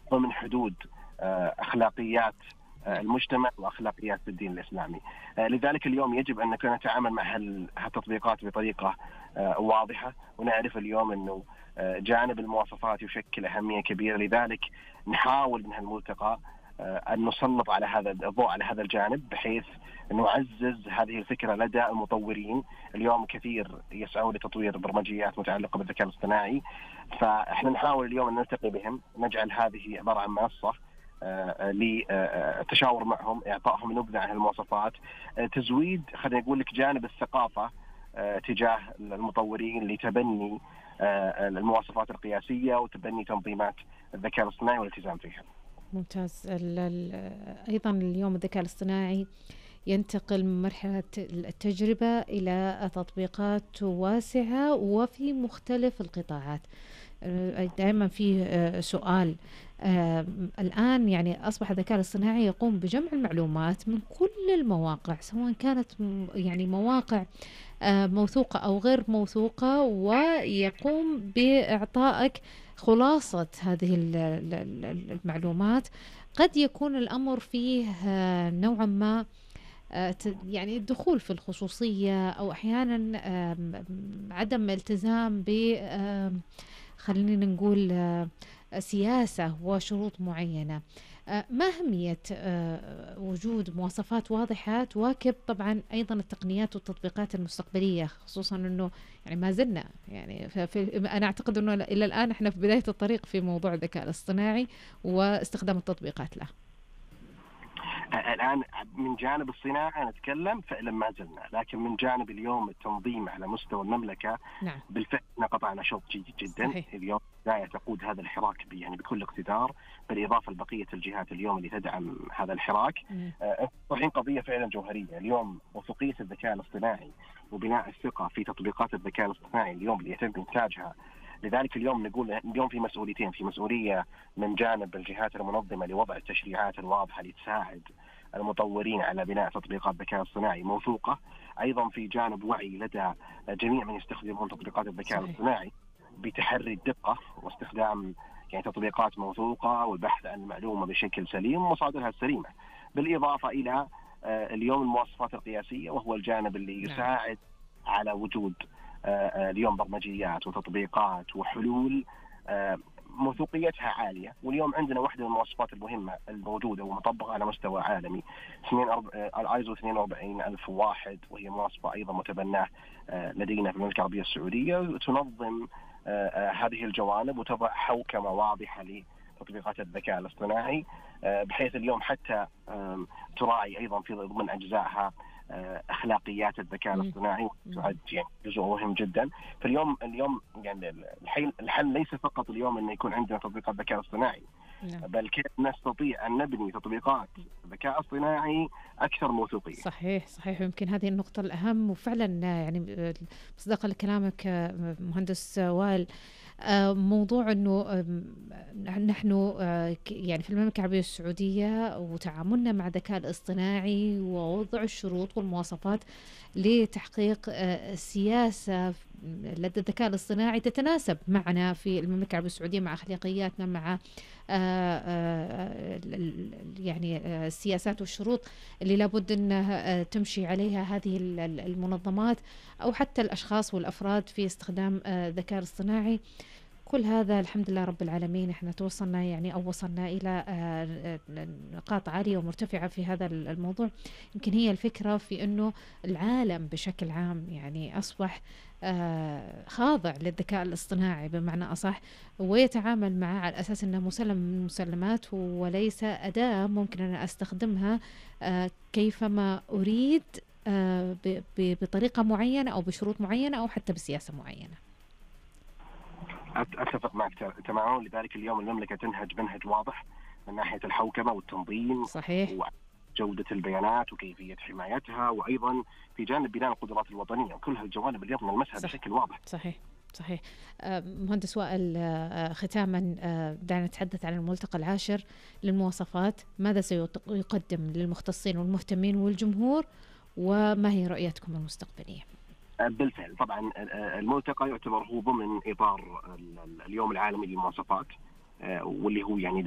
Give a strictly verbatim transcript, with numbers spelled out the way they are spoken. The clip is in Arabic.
ضمن حدود أخلاقيات المجتمع وأخلاقيات الدين الإسلامي. لذلك اليوم يجب أن نتعامل مع هالتطبيقات بطريقة واضحة، ونعرف اليوم أنه جانب المواصفات يشكل أهمية كبيرة. لذلك نحاول من هالملتقى أن نسلط على هذا الضوء على هذا الجانب، بحيث نعزز هذه الفكرة لدى المطورين. اليوم كثير يسعون لتطوير برمجيات متعلقة بالذكاء الاصطناعي، فإحنا نحاول اليوم أن نلتقي بهم، نجعل هذه عبارة عن منصة للتشاور معهم، إعطائهم نبذة عن المواصفات، تزويد خلينا نقول لك جانب الثقافة تجاه المطورين لتبني المواصفات القياسية وتبني تنظيمات الذكاء الاصطناعي والالتزام فيها. ممتاز. أيضا اليوم الذكاء الاصطناعي ينتقل من مرحلة التجربة إلى تطبيقات واسعة وفي مختلف القطاعات. دائما في سؤال الآن، يعني أصبح الذكاء الاصطناعي يقوم بجمع المعلومات من كل المواقع، سواء كانت يعني مواقع موثوقة أو غير موثوقة، ويقوم بإعطائك خلاصة هذه المعلومات. قد يكون الأمر فيه نوعا ما يعني الدخول في الخصوصية، أو أحيانا عدم التزام ب خلينا نقول سياسة وشروط معينة. ما أهمية وجود مواصفات واضحة تواكب طبعا أيضا التقنيات والتطبيقات المستقبلية، خصوصا أنه يعني ما زلنا يعني في أنا أعتقد أنه إلى الآن إحنا في بداية الطريق في موضوع الذكاء الاصطناعي واستخدام التطبيقات له. الآن من جانب الصناعة نتكلم فعلا ما زلنا، لكن من جانب اليوم التنظيم على مستوى المملكة نعم. بالفعل قطعنا شوط جيد جدا. صحيح. اليوم بداية تقود هذا الحراك يعني بكل اقتدار، بالإضافة لبقية الجهات اليوم اللي تدعم هذا الحراك. طرحين آه قضية فعلا جوهرية اليوم، وثوقية الذكاء الاصطناعي وبناء الثقة في تطبيقات الذكاء الاصطناعي اليوم اللي يتم إنتاجها. لذلك اليوم نقول اليوم في مسؤوليتين، في مسؤولية من جانب الجهات المنظمة لوضع التشريعات الواضحة لتساعد المطورين على بناء تطبيقات الذكاء الاصطناعي موثوقة، أيضا في جانب وعي لدى جميع من يستخدمون تطبيقات الذكاء الاصطناعي بتحري الدقة واستخدام يعني تطبيقات موثوقة والبحث عن المعلومة بشكل سليم ومصادرها السليمة، بالإضافة إلى اليوم المواصفات القياسية، وهو الجانب اللي يساعد على وجود اليوم برمجيات وتطبيقات وحلول موثوقيتها عالية. واليوم عندنا واحدة من المواصفات المهمة الموجودة ومطبقة على مستوى عالمي الايزو اثنين وأربعين ألف وواحد، وهي مواصفة أيضا متبناه لدينا في المملكة العربية السعودية، تنظم هذه الجوانب وتضع حوكمة واضحة لتطبيقات الذكاء الاصطناعي، بحيث اليوم حتى تراعي أيضا في ضمن أجزائها أخلاقيات الذكاء الاصطناعي، وتعد يعني جزء مهم جدا. فاليوم اليوم يعني الحل, الحل ليس فقط اليوم أن يكون عندنا تطبيقات ذكاء اصطناعي، بل كيف نستطيع أن نبني تطبيقات ذكاء اصطناعي أكثر موثوقية. صحيح صحيح، يمكن هذه النقطة الأهم. وفعلا يعني مصداقا لكلامك مهندس وائل، موضوع أنه نحن يعني في المملكة العربية السعودية وتعاملنا مع الذكاء الاصطناعي ووضع الشروط والمواصفات لتحقيق سياسة لدى الذكاء الاصطناعي تتناسب معنا في المملكة العربية السعودية، مع أخلاقياتنا، مع يعني السياسات والشروط اللي لابد أن تمشي عليها هذه المنظمات أو حتى الأشخاص والأفراد في استخدام الذكاء الاصطناعي. كل هذا الحمد لله رب العالمين احنا توصلنا يعني أو وصلنا إلى نقاط عالية ومرتفعة في هذا الموضوع. يمكن هي الفكرة في أنه العالم بشكل عام يعني أصبح خاضع للذكاء الاصطناعي بمعنى أصح، ويتعامل معه على أساس أنه مسلم من المسلمات وليس أداة ممكن أن أستخدمها كيفما أريد بطريقة معينة أو بشروط معينة أو حتى بسياسة معينة. أتفق معك تماما. لذلك اليوم المملكة تنهج منهج واضح من ناحية الحوكمة والتنظيم. صحيح. وجودة البيانات وكيفية حمايتها، وأيضا في جانب بناء القدرات الوطنية، وكل هالجوانب اليوم نلمسها صح. بشكل واضح. صحيح صحيح. مهندس وائل، ختاما دعنا نتحدث عن الملتقى العاشر للمواصفات. ماذا سيقدم للمختصين والمهتمين والجمهور، وما هي رؤيتكم المستقبلية؟ بالفعل طبعا الملتقى يعتبر هو ضمن إطار اليوم العالمي للمواصفات، واللي هو يعني